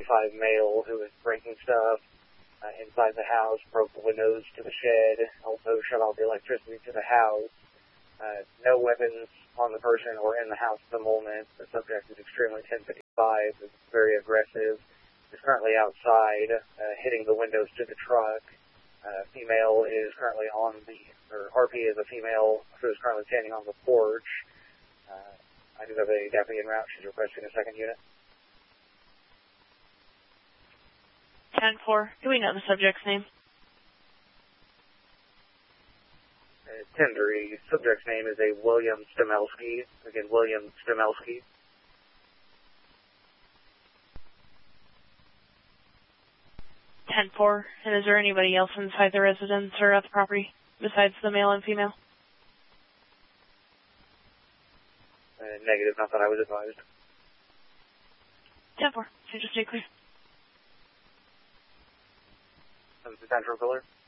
5 male who was breaking stuff inside the house, broke the windows to the shed, also shut off the electricity to the house. No weapons on the person or in the house at the moment. The subject is extremely 1055, is very aggressive. Is currently outside, hitting the windows to the truck. Female is currently on RP is a female who is currently standing on the porch. I do have a deputy en route. She's requesting a second unit. 10-4. Do we know the subject's name? 10-3. Subject's name is a William Stemelsky. Again, William Stemelsky. (10-4). And is there anybody else inside the residence or at the property besides the male and female? Negative, not that I was advised. 10-4. So just stay clear. Central Pillar.